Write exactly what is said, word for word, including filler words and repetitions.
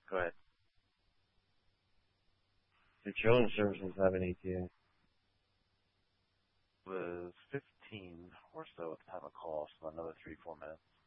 Go ahead. Do children's services have an E T A? Was fifteen or so at the time of call, so another three, four minutes.